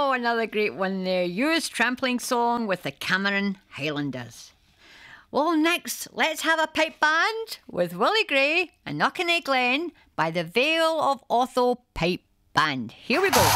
Oh, another great one there. Used Trampling Song with the Cameron Highlanders. Well, next, let's have a pipe band with Willie Gray and Knockanay Glen by the Vale of Otho Pipe Band. Here we go.